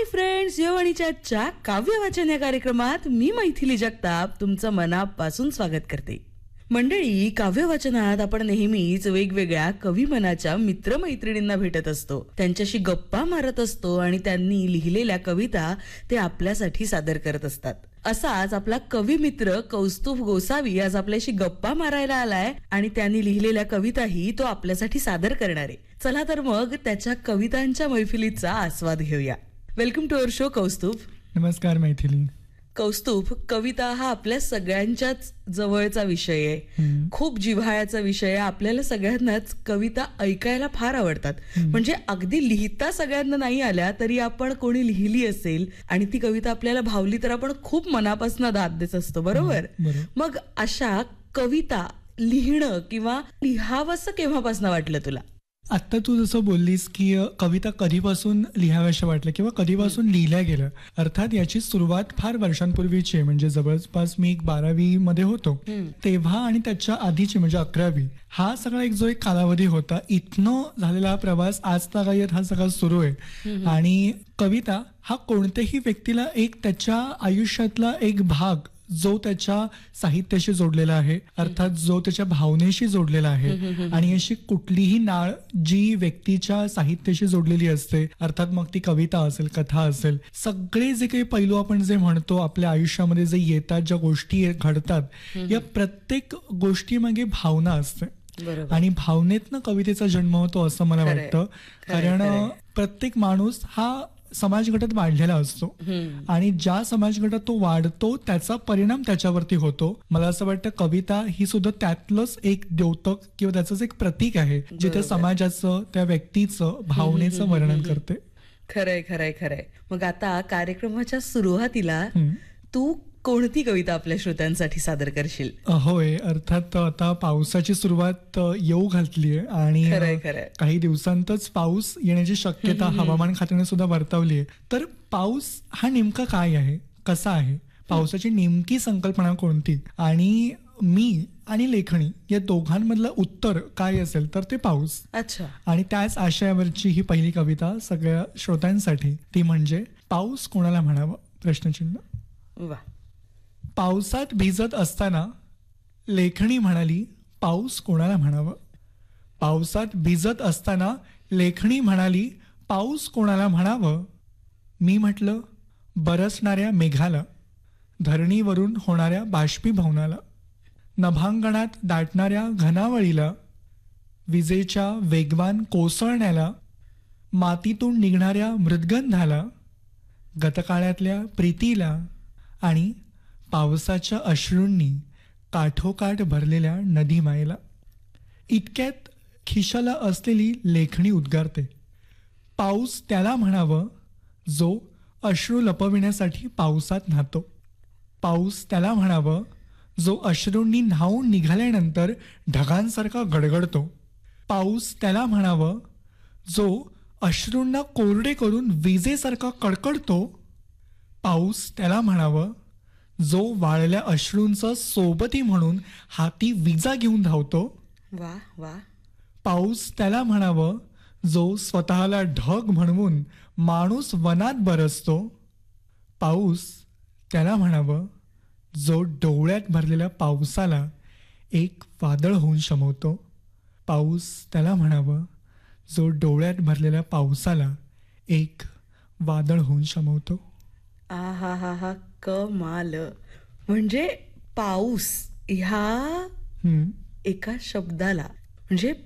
Hi friends, यवनिच्या काव्य वाचन या कार्यक्रमात मी मैथिली जगताप तुमचं मनापासून स्वागत करते. मंडळी, काव्य वाचनात आपण नेहमीच वेगवेगळ्या कवी मनाच्या मित्रमैत्रिणींना भेटत असतो, त्यांच्याशी गप्पा मारत असतो आणि त्यांनी लिहिलेल्या कविता ते आपल्यासाठी सादर करत असतात. असाच आपला कवी मित्र कौस्तुभ गोसावी आज आपल्याशी गप्पा मारायला आलाय आणि त्यांनी लिहिलेल्या कविताही तो आपल्यासाठी सादर करणार आहे. चला तर मग त्याच्या कवितांच्या मैफिलीचा आस्वाद घेऊया. Welcome to our show Kaustubh. नमस्कार मैथिली. कौस्तुभ, कविता हा आपल्या सगळ्यांच्याच जवळचा विषय आहे, खूप जिव्हाळ्याचा विषय आहे. आपल्याला सगळ्यांनाच कविता ऐकायला फार आवडतात. म्हणजे अगदी लिहिता सगळ्यांना नाही आल्या तरी आपण कोणी लिहिली असेल आणि ती कविता आपल्याला भावली तर आपण खूप मनापासून दाद देत असतो, बरोबर? मग अशा कविता लिहिणं किंवा लिहावंसं केव्हापासून वाटलं तुला? आता तू जसं बोललीस की कविता कधीपासून लिहाव्याशा वाटलं किंवा कधीपासून लिहिल्या गेलं, अर्थात याची सुरुवात फार वर्षांपूर्वीची आहे. म्हणजे जवळपास मी 12वी मध्ये होतो तेव्हा आणि त्याच्या आधीची म्हणजे 11वी, हा सगळा जो एक कालावधी होता. इथनं झालेला प्रवास आज तागायत हा सगळा सुरू आहे. आणि कविता हा कोणत्याही व्यक्तीला एक त्याच्या आयुष्यातला एक भाग जो त्याच्या साहित्याशी जोडलेला आहे, अर्थात जो त्याच्या भावनेशी जोडलेला आहे. आणि अशी कुठलीही नाळ जी व्यक्तीच्या साहित्याशी जोडलेली असते, अर्थात मग ती कविता असेल, कथा असेल, सगळे जे काही पैलू आपण जे म्हणतो आपल्या आयुष्यामध्ये जे येतात, ज्या गोष्टी घडतात, या प्रत्येक गोष्टीमागे भावना असते. आणि भावनेतनं कवितेचा जन्म होतो असं मला वाटतं. कारण प्रत्येक माणूस हा समाजगटात वाढलेला असतो आणि ज्या समाजगटात तो वाढतो त्याचा परिणाम त्याच्यावरती होतो. मला असं वाटतं कविता ही सुद्धा त्यातलंच एक द्योतक किंवा त्याचंच एक प्रतीक आहे जे त्या समाजाचं, त्या व्यक्तीचं भावनेचं वर्णन करते. खरंय खरंय खरंय. मग आता कार्यक्रमाच्या सुरुवातीला तू कोणती कविता आपल्या श्रोत्यांसाठी सादर करशील? होय, अर्थात आता पावसाची सुरुवात येऊ घातलीय आणि काही दिवसांतच पाऊस येण्याची शक्यता हवामान खात्याने सुद्धा वर्तवली आहे. तर पाऊस हा नेमका काय आहे, कसा आहे, पावसाची नेमकी संकल्पना कोणती आणि मी आणि लेखणी या दोघांमधलं उत्तर काय असेल तर ते पाऊस. अच्छा. आणि त्याच आशयावरची ही पहिली कविता सगळ्या श्रोत्यांसाठी, ती म्हणजे पाऊस कोणाला म्हणावं प्रश्नचिन्ह. वा. पावसात भिजत असताना लेखणी म्हणाली, पाऊस कोणाला म्हणावं. पावसात भिजत असताना लेखणी म्हणाली, पाऊस कोणाला म्हणावं. मी म्हटलं, बरसणाऱ्या मेघाला, धरणीवरून होणाऱ्या बाष्पीभवनाला, नभांगणात दाटणाऱ्या घनावळीला, विजेच्या वेगवान कोसळण्याला, मातीतून निघणाऱ्या मृद्गंधाला, गतकाळातल्या प्रीतीला आणि पावसाच्या अश्रूंनी काठोकाठ भरलेल्या नदीमायेला. इतक्यात खिशाला असलेली लेखणी उद्गारते, पाऊस त्याला म्हणावं जो अश्रू लपविण्यासाठी पावसात न्हातो. पाऊस त्याला म्हणावं जो अश्रूंनी न्हावून निघाल्यानंतर ढगांसारखा गडगडतो. पाऊस त्याला म्हणावं जो अश्रूंना कोरडे करून विजेसारखा कडकडतो. पाऊस त्याला म्हणावं जो वाळल्या अश्रूंचा सोबती म्हणून हाती विजा घेऊन धावतो. वा वा. पाऊस त्याला म्हणावं जो स्वतःला ढग म्हणवून माणूस वनात बरसतो. पाऊस त्याला म्हणावं जो डोळ्यात भरलेल्या पावसाला एक वादळ होऊन शमवतो. पाऊस त्याला म्हणावं जो डोळ्यात भरलेल्या पावसाला एक वादळ होऊन शमवतो. आ हा हा हा, कमाल. म्हणजे पाऊस ह्या एका शब्दाला, म्हणजे